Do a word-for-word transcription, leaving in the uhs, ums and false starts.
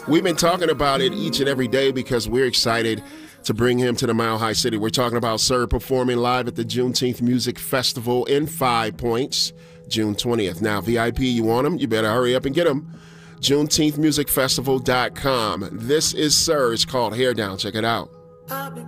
We've been talking about it each and every day because we're excited to bring him to the Mile High City. We're talking about Sir performing live at the Juneteenth Music Festival in Five Points, June twentieth. Now, V I P, you want him? You better hurry up and get him. Juneteenth music festival dot com. This is Sir. It's called Hair Down. Check it out.